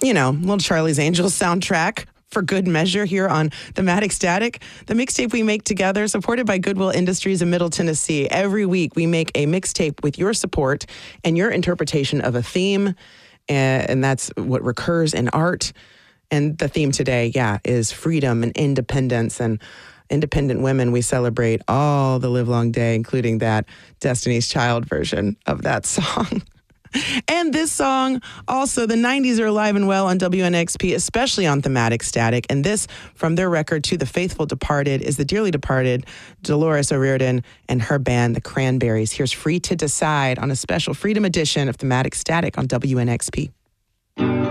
little Charlie's Angels soundtrack for good measure here on Thematic Static, the mixtape we make together, supported by Goodwill Industries in Middle Tennessee. Every week we make a mixtape with your support and your interpretation of a theme, and that's what recurs in art. And the theme today, is freedom and independence and independent women. We celebrate all the livelong day, including that Destiny's Child version of that song. And this song, also, the 90s are alive and well on WNXP, especially on Thematic Static. And this, from their record To the Faithful Departed, is the dearly departed Dolores O'Riordan and her band, the Cranberries. Here's Free to Decide on a special Freedom edition of Thematic Static on WNXP.